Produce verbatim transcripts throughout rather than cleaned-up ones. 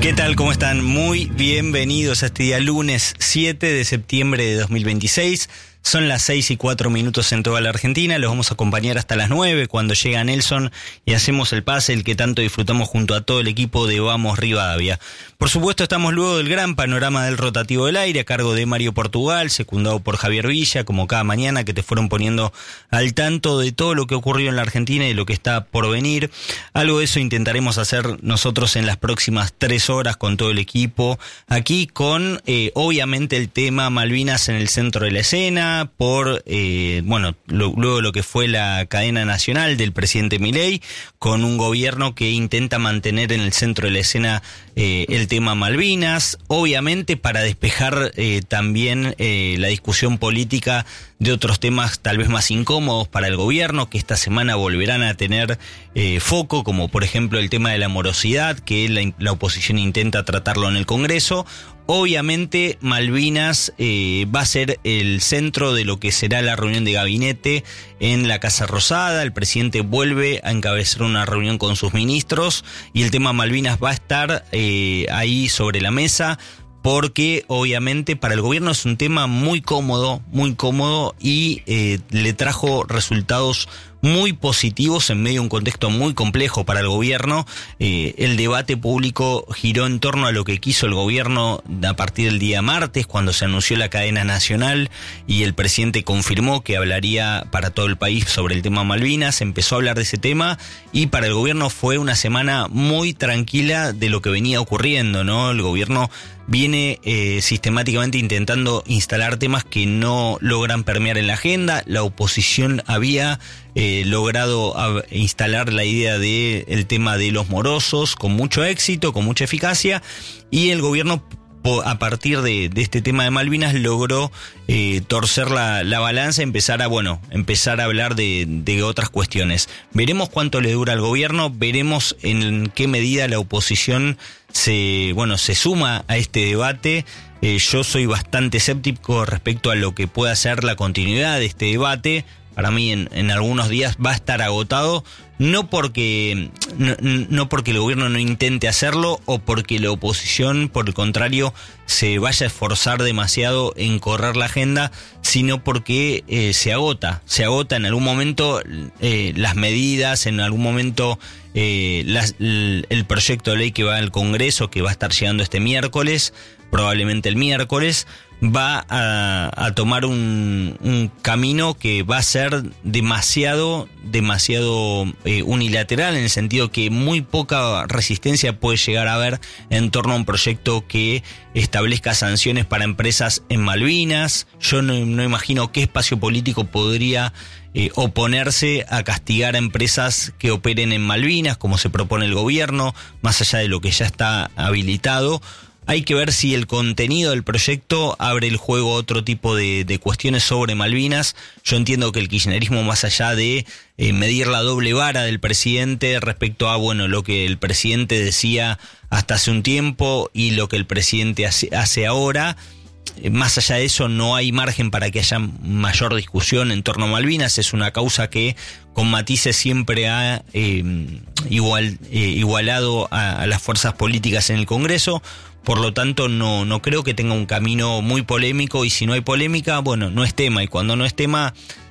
¿Qué tal? ¿Cómo están? Muy bienvenidos a este día lunes siete de septiembre de dos mil veintiséis. Son las seis y cuatro minutos en toda la Argentina. Los vamos a acompañar hasta las nueve cuando llega Nelson y hacemos el pase, el que tanto disfrutamos junto a todo el equipo de Vamos Rivadavia. Por supuesto, estamos luego del gran panorama del rotativo del aire a cargo de Mario Portugal, secundado por Javier Villa, como cada mañana, que te fueron poniendo al tanto de todo lo que ocurrió en la Argentina y lo que está por venir. Algo de eso intentaremos hacer nosotros en las próximas tres horas con todo el equipo, aquí con, eh, obviamente, el tema Malvinas en el centro de la escena, por, eh, bueno, lo, luego lo que fue la cadena nacional del presidente Milei, con un gobierno que intenta mantener en el centro de la escena eh, el tema Malvinas, obviamente para despejar eh, también eh, la discusión política de otros temas tal vez más incómodos para el gobierno, que esta semana volverán a tener eh, foco, como por ejemplo el tema de la morosidad, que la, la oposición intenta tratarlo en el Congreso. Obviamente Malvinas eh, va a ser el centro de lo que será la reunión de gabinete en la Casa Rosada. El presidente vuelve a encabezar una reunión con sus ministros y el tema Malvinas va a estar eh, ahí sobre la mesa, porque obviamente para el gobierno es un tema muy cómodo, muy cómodo y eh, le trajo resultados muy positivos en medio de un contexto muy complejo para el gobierno. Eh, el debate público giró en torno a lo que quiso el gobierno a partir del día martes, cuando se anunció la cadena nacional y el presidente confirmó que hablaría para todo el país sobre el tema Malvinas. Empezó a hablar de ese tema y para el gobierno fue una semana muy tranquila de lo que venía ocurriendo, ¿no? El gobierno viene eh, sistemáticamente intentando instalar temas que no logran permear en la agenda. La oposición había eh, logrado a, instalar la idea de el tema de los morosos con mucho éxito, con mucha eficacia, y el gobierno a partir de, de este tema de Malvinas logró eh, torcer la, la balanza, empezar a bueno, empezar a hablar de, de otras cuestiones. Veremos cuánto le dura al gobierno, veremos en qué medida la oposición se bueno se suma a este debate. Eh, yo soy bastante escéptico respecto a lo que pueda ser la continuidad de este debate. Para mí en, en algunos días va a estar agotado, no porque no, no porque el gobierno no intente hacerlo o porque la oposición, por el contrario, se vaya a esforzar demasiado en correr la agenda, sino porque eh, se agota, se agota en algún momento eh, las medidas, en algún momento eh, las, el, el proyecto de ley que va al Congreso, que va a estar llegando este miércoles, probablemente el miércoles, va a, a tomar un, un camino que va a ser demasiado, demasiado eh, unilateral, en el sentido que muy poca resistencia puede llegar a haber en torno a un proyecto que establezca sanciones para empresas en Malvinas. Yo no, no imagino qué espacio político podría eh, oponerse a castigar a empresas que operen en Malvinas, como se propone el gobierno, más allá de lo que ya está habilitado. Hay que ver si el contenido del proyecto abre el juego a otro tipo de, de cuestiones sobre Malvinas. Yo entiendo que el kirchnerismo, más allá de eh, medir la doble vara del presidente respecto a bueno lo que el presidente decía hasta hace un tiempo y lo que el presidente hace, hace ahora, eh, más allá de eso no hay margen para que haya mayor discusión en torno a Malvinas. Es una causa que con matices siempre ha eh, igual, eh, igualado a, a las fuerzas políticas en el Congreso. Por lo tanto, no, no creo que tenga un camino muy polémico, y si no hay polémica, bueno, no es tema, y cuando no es tema,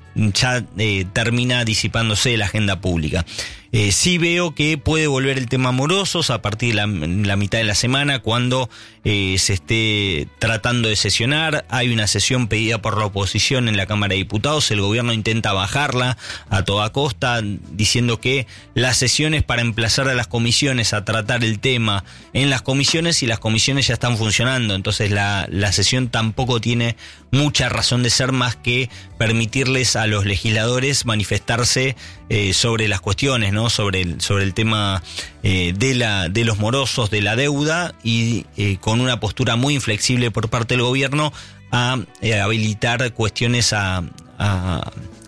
ya eh, termina disipándose la agenda pública. Eh, sí veo que puede volver el tema morosos a partir de la, la mitad de la semana, cuando eh, se esté tratando de sesionar. Hay una sesión pedida por la oposición en la Cámara de Diputados. El gobierno intenta bajarla a toda costa, diciendo que las sesiones para emplazar a las comisiones a tratar el tema en las comisiones, y las comisiones ya están funcionando. Entonces la, la sesión tampoco tiene mucha razón de ser, más que permitirles a los legisladores manifestarse eh, sobre las cuestiones, ¿no? Sobre el, sobre el tema eh, de la de los morosos, de la deuda, y eh, con una postura muy inflexible por parte del gobierno a eh, habilitar cuestiones a, a,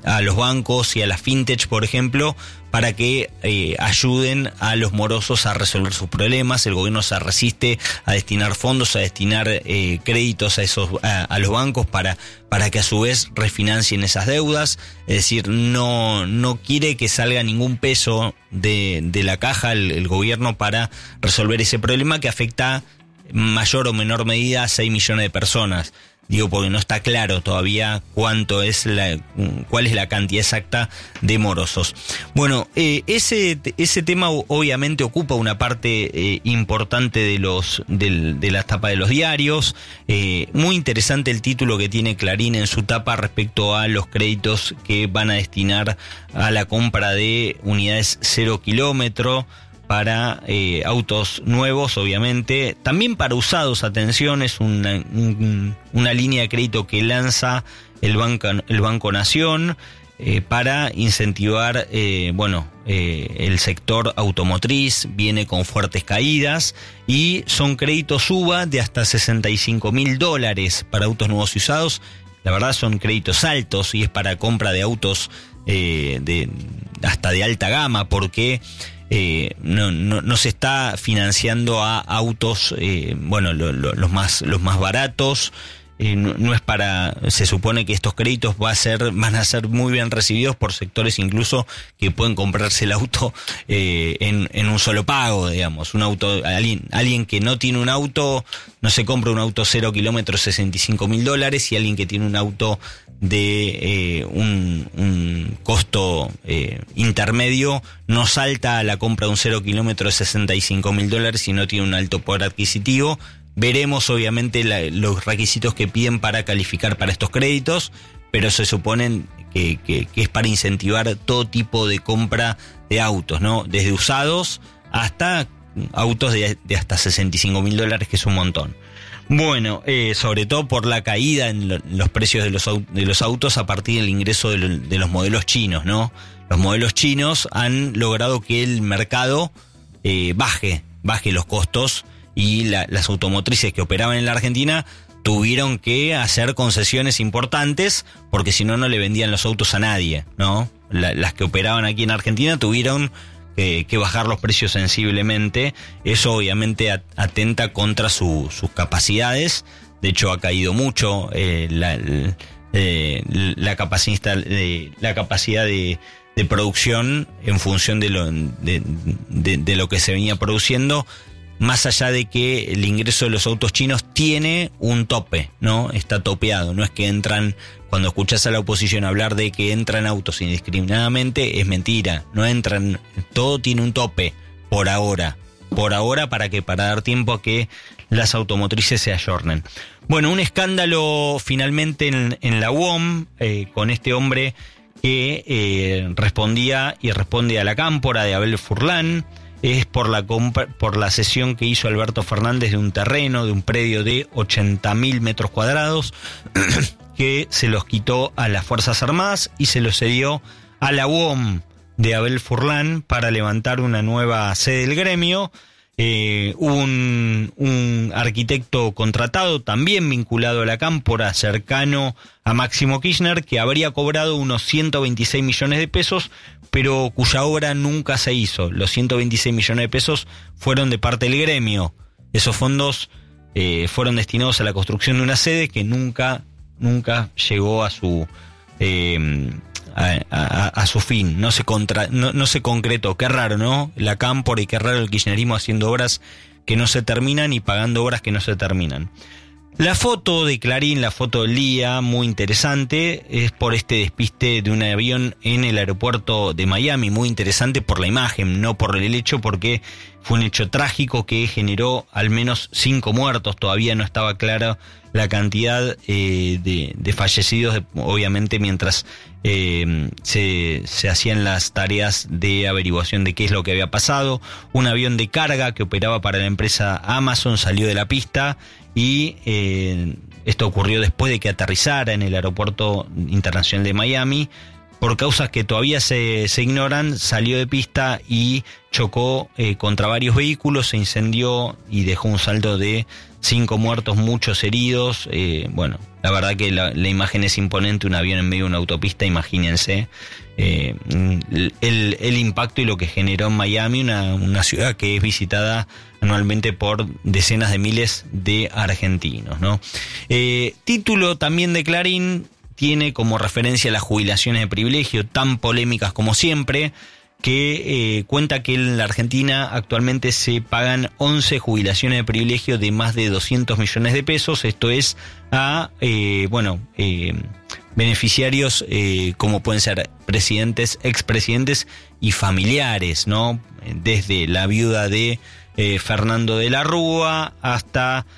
a los bancos y a las fintech, por ejemplo, para que eh, ayuden a los morosos a resolver sus problemas. El gobierno se resiste a destinar fondos, a destinar eh, créditos a esos a, a los bancos para para que a su vez refinancien esas deudas. Es decir, no no quiere que salga ningún peso de, de la caja el, el gobierno para resolver ese problema que afecta mayor o menor medida a seis millones de personas. Digo, porque no está claro todavía cuánto es la, cuál es la cantidad exacta de morosos. Bueno, eh, ese ese tema obviamente ocupa una parte eh, importante de los del, de la tapa de los diarios. Eh, muy interesante el título que tiene Clarín en su tapa respecto a los créditos que van a destinar a la compra de unidades cero kilómetro. Para eh, autos nuevos, obviamente, también para usados. Atención, es una, un, una línea de crédito que lanza el Banco, el Banco Nación eh, para incentivar, eh, bueno, eh, el sector automotriz. Viene con fuertes caídas y son créditos U B A de hasta sesenta y cinco mil dólares para autos nuevos y usados. La verdad son créditos altos y es para compra de autos eh, de hasta de alta gama, porque Eh, no, no, no se está financiando a autos, eh, bueno, lo, lo, los más los más baratos. Eh, no, no es para, se supone que estos créditos va a ser, van a ser muy bien recibidos por sectores incluso que pueden comprarse el auto eh, en, en un solo pago, digamos. Un auto, alguien, alguien que no tiene un auto, no se compra un auto cero kilómetros sesenta y cinco mil dólares, y alguien que tiene un auto de eh, un, un costo eh, intermedio no salta a la compra de un cero kilómetros de sesenta y cinco mil dólares y no tiene un alto poder adquisitivo. Veremos obviamente la, los requisitos que piden para calificar para estos créditos, pero se suponen que, que, que es para incentivar todo tipo de compra de autos, ¿no? Desde usados hasta autos de, de hasta sesenta y cinco mil dólares, que es un montón. Bueno, eh, sobre todo por la caída en, lo, en los precios de los, de los autos a partir del ingreso de, lo, de los modelos chinos, ¿no? Los modelos chinos han logrado que el mercado eh, baje, baje los costos, y la, las automotrices que operaban en la Argentina tuvieron que hacer concesiones importantes, porque si no, no le vendían los autos a nadie, ¿no? La, las que operaban aquí en Argentina tuvieron Eh, que bajar los precios sensiblemente. Eso obviamente atenta contra su, sus capacidades. De hecho, ha caído mucho eh, la, eh, la capacidad, de, la capacidad de, de producción en función de lo, de, de, de lo que se venía produciendo, más allá de que el ingreso de los autos chinos tiene un tope, ¿no? Está topeado. No es que entran, cuando escuchás a la oposición hablar de que entran autos indiscriminadamente, es mentira. No entran, todo tiene un tope, por ahora. Por ahora, para que para dar tiempo a que las automotrices se ayornen. Bueno, un escándalo finalmente en, en la U O M, eh, con este hombre que eh, respondía y responde a la cámpora de Abel Furlan. Es por la compra, por la cesión que hizo Alberto Fernández de un terreno, de un predio de ochenta mil metros cuadrados, que se los quitó a las Fuerzas Armadas y se los cedió a la U O M de Abel Furlan para levantar una nueva sede del gremio. Eh, un, un arquitecto contratado, también vinculado a la cámpora, cercano a Máximo Kirchner, que habría cobrado unos ciento veintiséis millones de pesos, pero cuya obra nunca se hizo. Los ciento veintiséis millones de pesos fueron de parte del gremio. Esos fondos eh, fueron destinados a la construcción de una sede que nunca, nunca llegó a su eh, a, a, a su fin. No se contra, no, no se concretó. Qué raro, ¿no? La cámpora, y qué raro el kirchnerismo haciendo obras que no se terminan y pagando obras que no se terminan. La foto de Clarín, la foto del día, muy interesante, es por este despiste de un avión en el aeropuerto de Miami. Muy interesante por la imagen, no por el hecho, porque fue un hecho trágico que generó al menos cinco muertos. Todavía no estaba clara la cantidad eh, de, de fallecidos, de, obviamente mientras eh, se, se hacían las tareas de averiguación de qué es lo que había pasado. Un avión de carga que operaba para la empresa Amazon salió de la pista, y eh, esto ocurrió después de que aterrizara en el aeropuerto internacional de Miami. por causas que todavía se, se ignoran, salió de pista y chocó eh, contra varios vehículos, se incendió y dejó un saldo de cinco muertos, muchos heridos. Eh, bueno, la verdad que la, la imagen es imponente, un avión en medio de una autopista, imagínense eh, el, el impacto y lo que generó en Miami, una, una ciudad que es visitada anualmente por decenas de miles de argentinos, ¿no? Eh, título también de Clarín tiene como referencia las jubilaciones de privilegio, tan polémicas como siempre, que eh, cuenta que en la Argentina actualmente se pagan once jubilaciones de privilegio de más de doscientos millones de pesos. Esto es a, eh, bueno, eh, beneficiarios eh, como pueden ser presidentes, expresidentes y familiares, ¿no? Desde la viuda de eh, Fernando de la Rúa hasta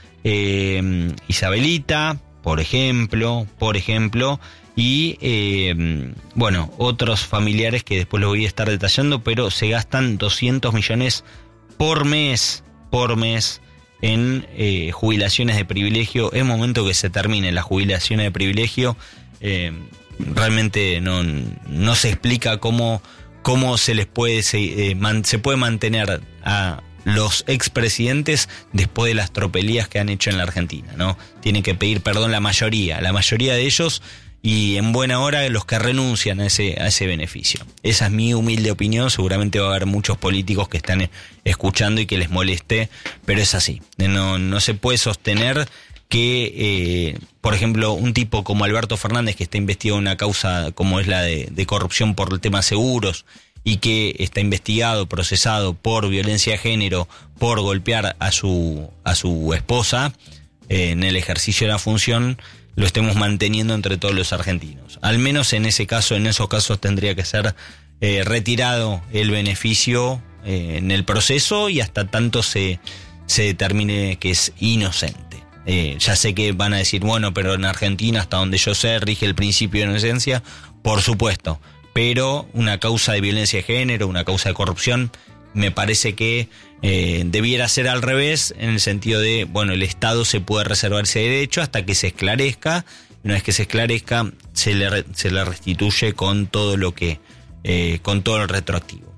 eh, Isabelita, por ejemplo, por ejemplo, y eh, bueno, otros familiares que después lo voy a estar detallando, pero se gastan doscientos millones por mes, por mes en eh, jubilaciones de privilegio. Es momento que se termine las jubilaciones de privilegio. Eh, realmente no, no se explica cómo, cómo se les puede se, eh, man, se puede mantener a los expresidentes después de las tropelías que han hecho en la Argentina, ¿no? Tienen que pedir perdón la mayoría, la mayoría de ellos, y en buena hora los que renuncian a ese, a ese beneficio. Esa es mi humilde opinión. Seguramente va a haber muchos políticos que están escuchando y que les moleste, pero es así. No, no se puede sostener que, eh, por ejemplo, un tipo como Alberto Fernández, que está investigado en una causa como es la de, de corrupción por el tema seguros, y que está investigado, procesado por violencia de género, por golpear a su a su esposa eh, en el ejercicio de la función, lo estemos manteniendo entre todos los argentinos. Al menos en ese caso, en esos casos tendría que ser eh, retirado el beneficio eh, en el proceso y hasta tanto se, se determine que es inocente. Eh, ya sé que van a decir, bueno, pero en Argentina, hasta donde yo sé, rige el principio de inocencia, por supuesto. Pero una causa de violencia de género, una causa de corrupción, me parece que eh, debiera ser al revés, en el sentido de, bueno, el Estado se puede reservar ese derecho hasta que se esclarezca. Una vez que se esclarezca, se le, se le restituye con todo lo que, eh, con todo el retroactivo.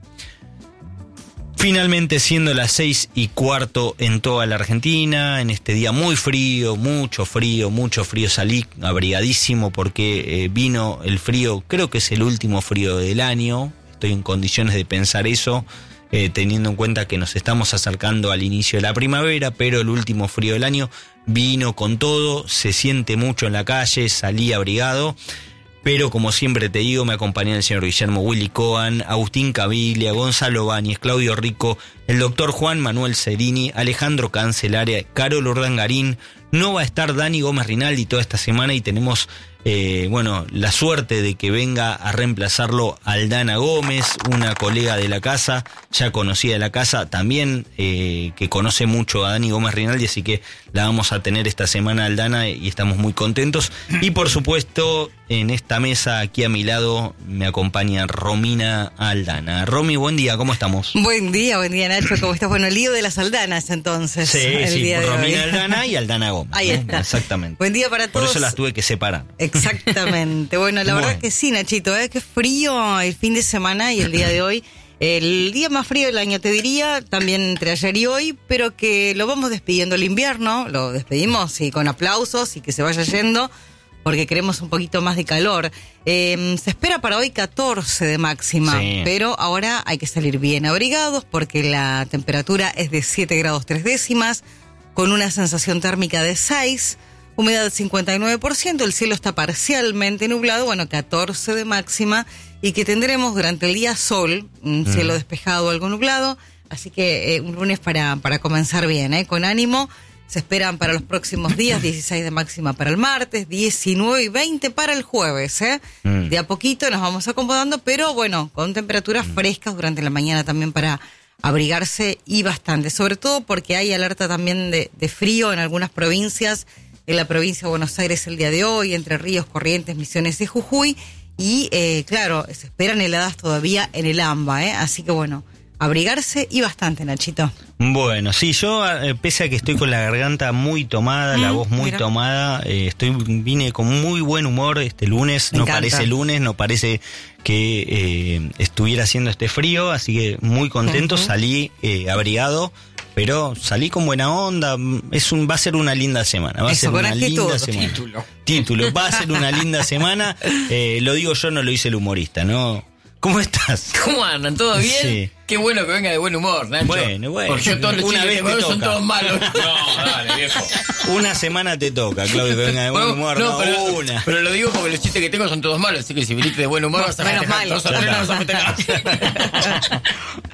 Finalmente, siendo las seis y cuarto en toda la Argentina, en este día muy frío, mucho frío, mucho frío, salí abrigadísimo porque eh, vino el frío, creo que es el último frío del año, estoy en condiciones de pensar eso, eh, teniendo en cuenta que nos estamos acercando al inicio de la primavera, pero el último frío del año vino con todo, se siente mucho en la calle, salí abrigado. Pero como siempre te digo, me acompañan el señor Guillermo Willy Cohen, Agustín Caviglia, Gonzalo Báñez, Claudio Rico, el doctor Juan Manuel Cerini, Alejandro Cancelaria, Carol Urdangarín. No va a estar Dani Gómez Rinaldi toda esta semana y tenemos, eh, bueno, la suerte de que venga a reemplazarlo Aldana Gómez, una colega de la casa, ya conocida de la casa, también eh, que conoce mucho a Dani Gómez Rinaldi, así que la vamos a tener esta semana Aldana y estamos muy contentos. Y por supuesto, en esta mesa aquí a mi lado me acompaña Romina Aldana. Romy, buen día, ¿cómo estamos? Buen día, buen día Nacho, ¿cómo estás? Bueno, el lío de las Aldanas entonces. Sí, el sí, día de Romina hoy. Aldana y Aldana Gómez. Ahí ¿no? está. Exactamente. Buen día para todos. Por eso las tuve que separar. Exactamente. Bueno, la Bueno. verdad que sí, Nachito, ¿eh? Qué frío el fin de semana y el día de hoy. El día más frío del año, te diría, también entre ayer y hoy, pero que lo vamos despidiendo el invierno, lo despedimos y con aplausos y que se vaya yendo, porque queremos un poquito más de calor. Eh, se espera para hoy catorce de máxima, Sí. pero ahora hay que salir bien abrigados porque la temperatura es de siete grados tres décimas, con una sensación térmica de seis, humedad del cincuenta y nueve por ciento, el cielo está parcialmente nublado, bueno, catorce de máxima, y que tendremos durante el día sol, un Mm. cielo despejado, algo nublado, así que eh, un lunes para, para comenzar bien, ¿eh? Con ánimo. Se esperan para los próximos días dieciséis de máxima para el martes, diecinueve y veinte para el jueves, ¿eh? Mm. De a poquito nos vamos acomodando, pero bueno, con temperaturas Mm. frescas durante la mañana también para abrigarse y bastante, sobre todo porque hay alerta también de, de frío en algunas provincias, en la provincia de Buenos Aires el día de hoy, Entre Ríos, Corrientes, Misiones y Jujuy, y eh, claro, se esperan heladas todavía en el AMBA, ¿eh? Así que bueno, abrigarse y bastante, Nachito. Bueno, sí, yo eh, pese a que estoy con la garganta muy tomada, mm, la voz muy mira. tomada, eh, estoy vine con muy buen humor este lunes. Me no encanta. Parece lunes, no parece que eh, estuviera haciendo este frío, así que muy contento, uh-huh. salí eh, abrigado. Pero salí con buena onda, es un, va a ser una linda semana, va a Eso, ser una linda todo. semana. Título. Título, va a ser una linda semana, eh, lo digo yo, no lo dice el humorista, ¿no? ¿Cómo estás? ¿Cómo andan? ¿Todo bien? Sí. Qué bueno que venga de buen humor, Nacho. Bueno, bueno. Porque yo todos los una chistes vez que te son toca. todos malos. No, dale, viejo. Una semana te toca, Claudio, que venga de buen humor, no, no pero, una. Pero lo digo porque los chistes que tengo son todos malos, así que si viniste de buen humor vas a menos mal. Dos o tres no vas a festejar.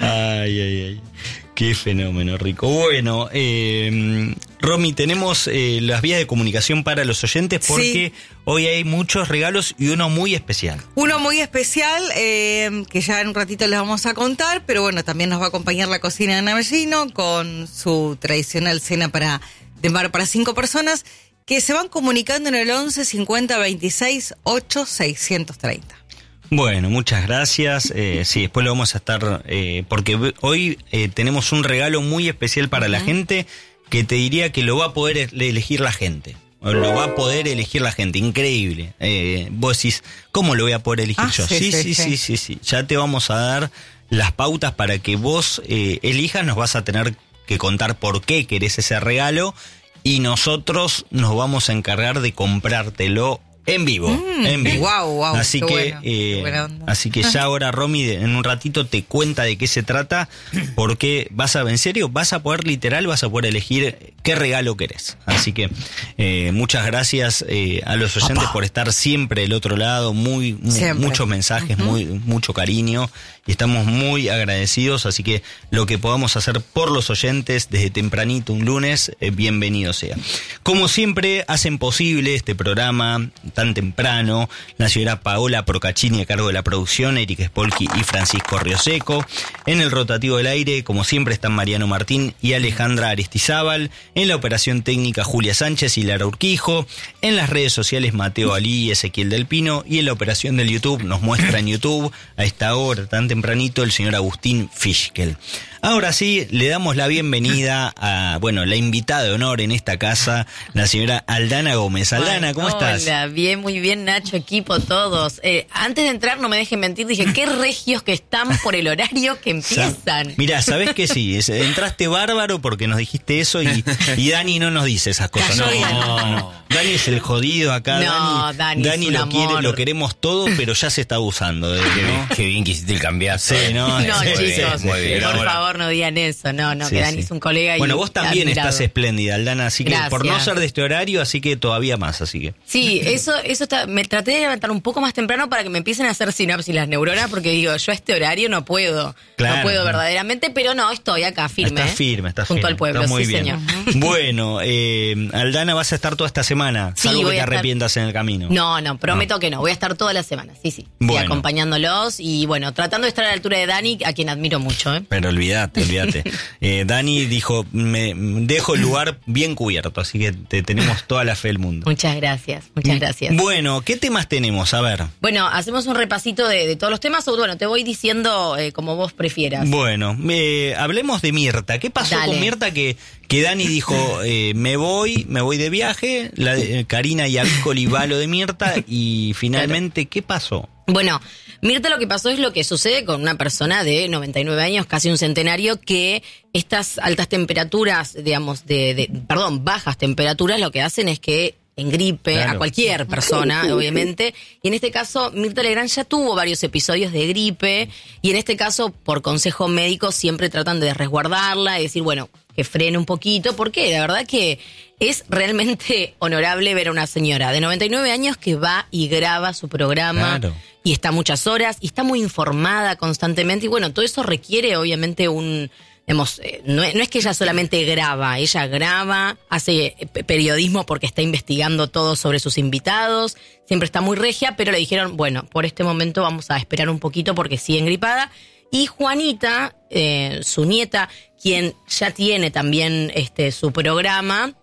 Ay, ay, ay. Qué fenómeno, Rico. Bueno, eh, Romy, tenemos eh, las vías de comunicación para los oyentes porque sí. hoy hay muchos regalos y uno muy especial. Uno muy especial eh, que ya en un ratito les vamos a contar, pero bueno, también nos va a acompañar la cocina de Ana Bellino con su tradicional cena para de mar para cinco personas que se van comunicando en el once cincuenta veintiséis ocho seiscientos treinta. Bueno, muchas gracias. Eh, sí, después lo vamos a estar, eh, porque hoy eh, tenemos un regalo muy especial para uh-huh. la gente que te diría que lo va a poder elegir la gente. Lo va a poder elegir la gente, increíble. Eh, vos decís, ¿cómo lo voy a poder elegir ah, yo? Sí sí sí, sí sí, sí, sí, sí. Ya te vamos a dar las pautas para que vos eh, elijas. Nos vas a tener que contar por qué querés ese regalo y nosotros nos vamos a encargar de comprártelo en vivo, mm, en vivo. Wow, wow, así que, bueno, eh, así que ya ahora Romy de, en un ratito te cuenta de qué se trata, porque vas a, en serio, vas a poder literal, vas a poder elegir qué regalo querés. Así que eh, muchas gracias eh, a los oyentes Papá. por estar siempre del otro lado, muy, muy muchos mensajes, uh-huh. muy mucho cariño y estamos muy agradecidos. Así que lo que podamos hacer por los oyentes desde tempranito un lunes, eh, bienvenido sea. Como siempre hacen posible este programa tan temprano, la señora Paola Procaccini a cargo de la producción, Eric Spolky y Francisco Rioseco. En el rotativo del aire, como siempre, están Mariano Martín y Alejandra Aristizábal. En la operación técnica, Julia Sánchez y Lara Urquijo. En las redes sociales, Mateo Alí y Ezequiel Del Pino. Y en la operación del YouTube, nos muestra en YouTube, a esta hora tan tempranito, el señor Agustín Fischkel. Ahora sí, le damos la bienvenida a, bueno, la invitada de honor en esta casa, la señora Aldana Gómez. Aldana, ¿cómo Hola, estás? Hola, bien, muy bien, Nacho, equipo, todos. Eh, antes de entrar, no me dejen mentir, dije, qué regios que están por el horario que empiezan. Mirá, ¿sabés qué? Sí, entraste bárbaro porque nos dijiste eso y, y Dani no nos dice esas cosas. No, no, no. Dani es el jodido acá. No, Dani, Dani, Dani es un lo amor. quiere, lo queremos todo, pero ya se está abusando. De, Qué, ¿no? qué bien que hiciste el cambiazo. Sí, no, no sí, chicos, muy bien. por Ahora. favor no digan eso, no, no, Sí, que Dani sí. es un colega y bueno, vos también admirado. estás espléndida, Aldana, así que Gracias. por no ser de este horario, así que todavía más, así que. Sí, eso, eso está, me traté de levantar un poco más temprano para que me empiecen a hacer sinapsis las neuronas, porque digo, yo a este horario no puedo, Claro. no puedo verdaderamente, pero no, estoy acá firme. Estás firme, estás junto firme. al pueblo, Estás muy sí bien. señor. Bueno, eh, Aldana, vas a estar toda esta semana, Sí, salvo que voy te a estar- arrepientas en el camino. No, no, prometo que no, voy a estar toda la semana, sí, sí, Bueno. y acompañándolos y bueno, tratando de estar a la altura de Dani, a quien admiro mucho, ¿eh? Pero olvídate, olvídate. Eh, Dani dijo, me dejo el lugar bien cubierto, así que te tenemos toda la fe del mundo. Muchas gracias, muchas gracias. Bueno, ¿qué temas tenemos? A ver. Bueno, hacemos un repasito de, de todos los temas, o bueno, te voy diciendo eh, como vos prefieras. Bueno, eh, hablemos de Mirta. ¿Qué pasó Dale. con Mirta que, que Dani dijo, eh, me voy, me voy de viaje, la, eh, Karina y Avícoli va a lo de Mirta y finalmente, ¿qué pasó? Bueno, Mirta, lo que pasó es lo que sucede con una persona de noventa y nueve años, casi un centenario, que estas altas temperaturas, digamos, de, de perdón, bajas temperaturas, lo que hacen es que engripe Claro. a cualquier persona, obviamente. Y en este caso, Mirta Legrand ya tuvo varios episodios de gripe y en este caso, por consejo médico, siempre tratan de resguardarla y decir, bueno, que frene un poquito, porque la verdad que es realmente honorable ver a una señora de noventa y nueve años que va y graba su programa Claro. y está muchas horas y está muy informada constantemente y bueno, todo eso requiere obviamente un... Digamos, eh, no, es, no es que ella solamente graba, ella graba, hace eh, periodismo porque está investigando todo sobre sus invitados, siempre está muy regia, pero le dijeron, bueno, por este momento vamos a esperar un poquito porque sigue engripada. Y Juanita, eh, su nieta, quien ya tiene también este su programa,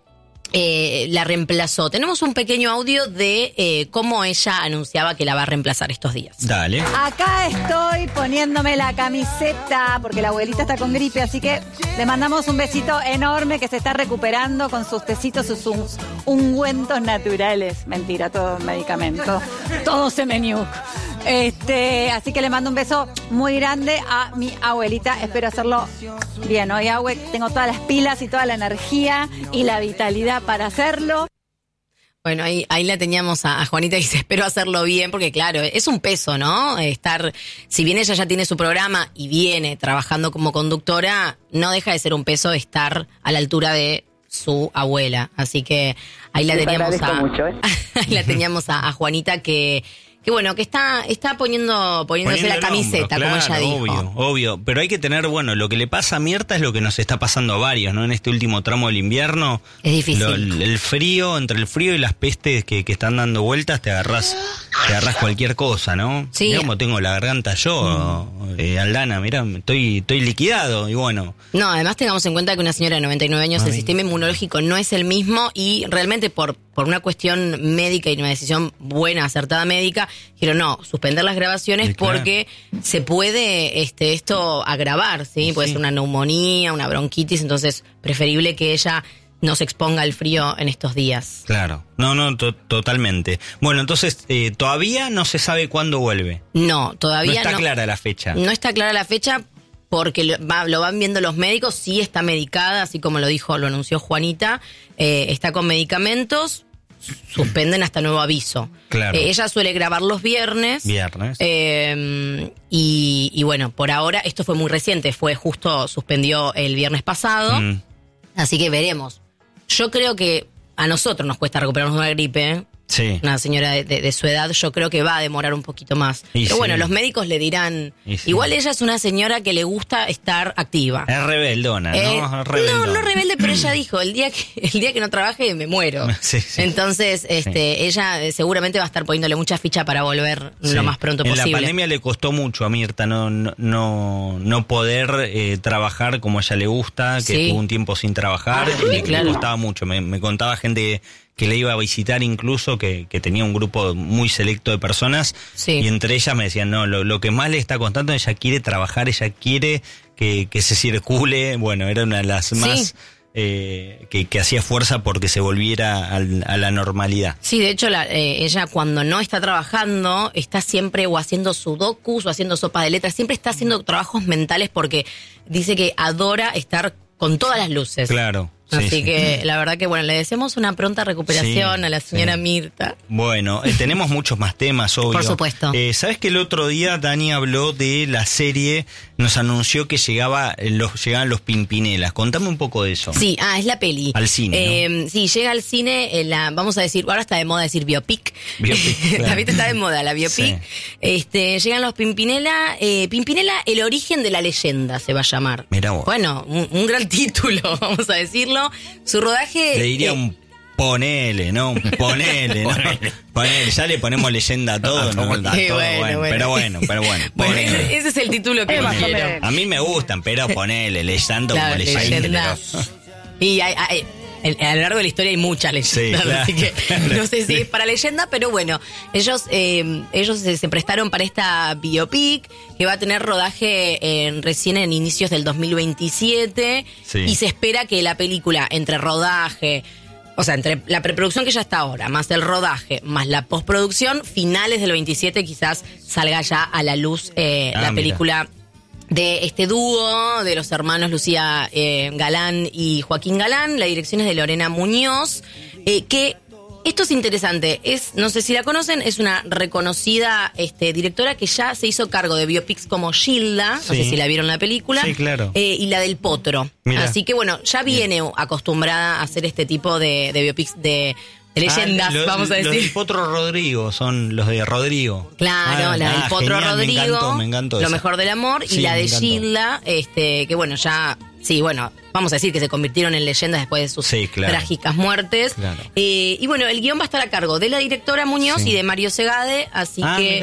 eh, la reemplazó. Tenemos un pequeño audio de eh, cómo ella anunciaba que la va a reemplazar estos días. Dale. Acá estoy poniéndome la camiseta porque la abuelita está con gripe, así que le mandamos un besito enorme que se está recuperando con sus tecitos, sus un- ungüentos naturales. Mentira, todo medicamento, todo Semeniuk. Este, así que le mando un beso muy grande a mi abuelita. Espero hacerlo bien. Hoy, abue, tengo todas las pilas y toda la energía y la vitalidad para hacerlo. Bueno, ahí, ahí la teníamos a, a Juanita y dice, espero hacerlo bien, porque claro, es un peso, ¿no? Estar, si bien ella ya tiene su programa y viene trabajando como conductora, no deja de ser un peso estar a la altura de su abuela. Así que ahí la Les teníamos a, agradezco mucho, ¿eh? ahí la teníamos a, a Juanita que, que bueno, que está, está poniendo, poniéndose Poniendo la el camiseta, hombro, como claro, ella dijo. Obvio, obvio. Pero hay que tener, bueno, lo que le pasa a Mirta es lo que nos está pasando a varios, ¿no? En este último tramo del invierno. Es difícil. Lo- el, el frío, entre el frío y las pestes que, que están dando vueltas, te agarrás, te agarrás cualquier cosa, ¿no? Sí. Mirá cómo tengo la garganta yo, eh, Aldana, mirá, estoy, estoy liquidado y bueno. No, además tengamos en cuenta que una señora de noventa y nueve años, Ay. el sistema inmunológico no es el mismo y realmente por, por una cuestión médica y una decisión buena, acertada médica, dijeron no, suspender las grabaciones Sí, claro. porque se puede este esto agravar, ¿sí? Puede Sí. ser una neumonía, una bronquitis, entonces preferible que ella no se exponga al frío en estos días. Claro, no, no, to- totalmente. Bueno, entonces eh, todavía no se sabe cuándo vuelve. No, No todavía está no. clara la fecha. No está clara la fecha porque lo, va- lo van viendo los médicos, sí está medicada, así como lo dijo, lo anunció Juanita, eh, está con medicamentos, suspenden hasta nuevo aviso. Claro. Eh, ella suele grabar los viernes. Viernes. eh, y, y bueno, por ahora, esto fue muy reciente, fue justo, suspendió el viernes pasado, Mm. así que veremos. Yo creo que a nosotros nos cuesta recuperarnos de una gripe, ¿eh? Sí. Una señora de, de- de su edad, yo creo que va a demorar un poquito más. Y Pero sí. bueno, los médicos le dirán... Y sí. Igual ella es una señora que le gusta estar activa. Es rebeldona, Eh, ¿no? no, Es rebeldona. no rebelde, pero ella dijo, el día que el día que no trabaje me muero. Sí, sí. Entonces, este, ella eh, seguramente va a estar poniéndole mucha ficha para volver Sí. lo más pronto en posible. la pandemia le costó mucho a Mirta no no no, no poder eh, trabajar como a ella le gusta, que Sí. estuvo un tiempo sin trabajar, Ah, y le, sí, claro. le costaba mucho. Me, me contaba gente que le iba a visitar incluso, que, que tenía un grupo muy selecto de personas, Sí. y entre ellas me decían, no, lo, lo que más le está costando, ella quiere trabajar, ella quiere que, que se circule, bueno, era una de las Sí. más... Eh, que, que hacía fuerza porque se volviera al- a la normalidad. Sí, de hecho, la, eh, ella cuando no está trabajando, está siempre o haciendo sudokus o haciendo sopa de letras, siempre está haciendo trabajos mentales porque dice que adora estar con todas las luces. Claro. sí, Así sí. que la verdad que bueno, le deseamos una pronta recuperación Sí, a la señora sí. Mirta. Bueno, eh, tenemos muchos más temas, obvio. Por supuesto. Eh, ¿Sabes que el otro día Dani habló de la serie, nos anunció que llegaba eh, los, llegaban los Pimpinelas? Contame un poco de eso. Sí, ah, es la peli. Al cine, Eh, Sí, llega al cine, eh, la, vamos a decir, ahora está de moda decir biopic. Biopic, claro. La vista está de moda, la biopic. Sí. Este, llegan los Pimpinela, eh, Pimpinela, el origen de la leyenda se va a llamar. Mirá vos. Bueno, un, un gran título, vamos a decirlo. Su rodaje... Le diría eh, un ponele, ¿no? Un ponele, ¿no? Ponele, ya le ponemos leyenda a todo, ¿no? A todo, Sí, bueno, bueno, bueno. Pero bueno, pero bueno. Bueno, ponele. ese, ese es el título que más o quiero. menos. A mí me gustan, pero ponele, leyendo Claro, como leyenda. leyenda. Y hay, hay- el- a lo largo de la historia hay muchas leyendas, Sí, claro. así que no sé si es para leyenda, pero bueno, ellos eh, ellos se, se prestaron para esta biopic que va a tener rodaje en, recién en inicios del dos mil veintisiete Sí. y se espera que la película entre rodaje, o sea, entre la preproducción que ya está ahora, más el rodaje, más la postproducción, finales del veintisiete quizás salga ya a la luz eh, Ah, la mira. película de este dúo de los hermanos Lucía eh, Galán y Joaquín Galán. La dirección es de Lorena Muñoz, eh, que esto es interesante, es, no sé si la conocen, es una reconocida este, directora que ya se hizo cargo de biopics como Gilda, no Sí. sé si la vieron la película, Sí, claro. eh, y la del Potro. Mira. Así que bueno, ya viene acostumbrada a hacer este tipo de, de biopics de, de leyendas, Ah, los- vamos a Los decir. del Potro Rodrigo, son los de Rodrigo. Claro, Ah, la del ah, Potro genial, Rodrigo, me encantó, me encantó Lo esa. mejor del amor, Sí, y la me de encantó. Gilda, este, que bueno, ya, sí, bueno, vamos a decir que se convirtieron en leyendas después de sus Sí, claro. trágicas muertes. Claro. Eh, y bueno, el guión va a estar a cargo de la directora Muñoz Sí. y de Mario Segade, así Ah, que mira.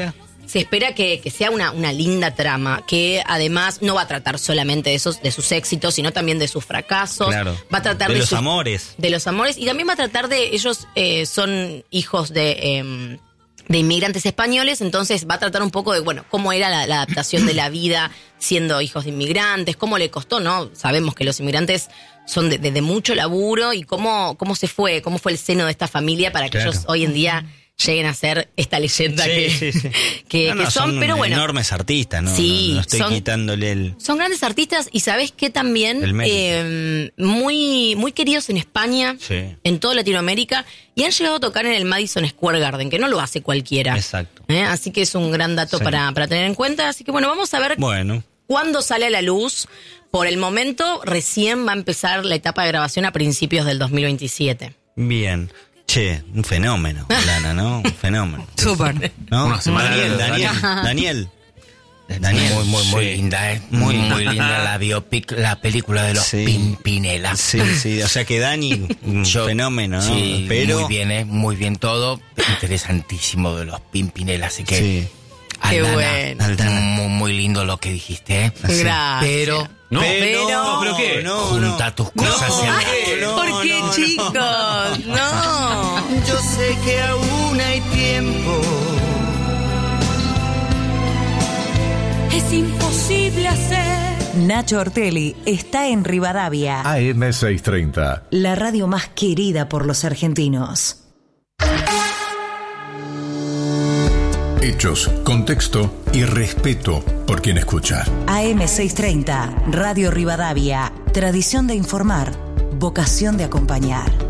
se espera que, que sea una, una linda trama, que además no va a tratar solamente de esos de sus éxitos, sino también de sus fracasos. Claro. Va a tratar de, de los sus, amores. De los amores. Y también va a tratar de, ellos eh, son hijos de... Eh, de inmigrantes españoles, entonces va a tratar un poco de, bueno, cómo era la, la adaptación de la vida siendo hijos de inmigrantes, cómo le costó, ¿no? Sabemos que los inmigrantes son de, de, de mucho laburo y cómo, cómo se fue, cómo fue el seno de esta familia para que Claro. ellos hoy en día lleguen a ser esta leyenda Sí, que, sí, sí. que, No, no, que son, pero bueno. enormes artistas, ¿no? Sí, no, no estoy son- quitándole el... Son grandes artistas y ¿sabés qué también? El mérito. Eh, muy, muy queridos en España, Sí. en toda Latinoamérica, y han llegado a tocar en el Madison Square Garden, que no lo hace cualquiera. Exacto. ¿Eh? Así que es un gran dato Sí. para, para tener en cuenta. Así que bueno, vamos a ver Bueno, cuándo sale a la luz. Por el momento, recién va a empezar la etapa de grabación a principios del dos mil veintisiete. bien. Che, un fenómeno, Lana, ¿no? Un fenómeno. Súper. ¿No? Una semana Daniel, de- Daniel, Daniel. Daniel. Muy, muy, muy Sí. linda, ¿eh? Muy- Muy, muy linda la biopic, la película de los Sí. Pimpinela. Sí, sí, o sea que Dani, un Yo- fenómeno, ¿no? Sí, Pero, muy bien, ¿eh? Muy bien todo. Interesantísimo de los Pimpinela, así que... sí. Qué Aldana, bueno. Aldana. Muy, muy lindo lo que dijiste, ¿eh? Gracias. Pero... No, Pero- no, pero qué. No, Junta no. tus cosas No, en- Ay, no, ¿por qué, no, no. chicos? No. Yo sé que aún hay tiempo. Es imposible hacer. Nacho Ortelli está en Rivadavia, A M seiscientos treinta. la radio más querida por los argentinos. Hechos, contexto y respeto por quien escucha. A M seiscientos treinta, Radio Rivadavia, tradición de informar, vocación de acompañar.